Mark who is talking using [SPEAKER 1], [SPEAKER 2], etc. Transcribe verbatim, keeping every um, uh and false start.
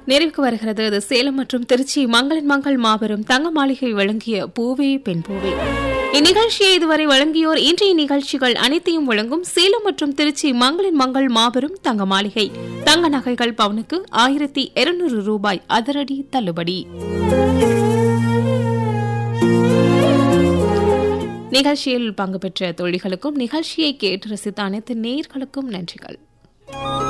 [SPEAKER 1] நிறைவுக்கு வருகிறது அது சேலம் மற்றும் திருச்சி மங்களின் மங்கள் மாபெரும் தங்க மாளிகை வழங்கிய பூவே பெண் பூவே. இந்நிகழ்ச்சியை இதுவரை வழங்கியோர் இன்றைய நிகழ்ச்சிகள் அனைத்தையும் வழங்கும் சேலம் மற்றும் திருச்சி மங்களின் மங்கள் மாபெரும் தங்க மாளிகை. தங்க நகைகள் பவுனுக்கு ஆயிரத்தி இருநூறு ரூபாய் அதிரடி தள்ளுபடி. நிகழ்ச்சியில் பங்கு பெற்ற தோழிகளுக்கும் நிகழ்ச்சியை கேட்டு ரசித்த அனைத்து நேயர்களுக்கும் நன்றிகள்.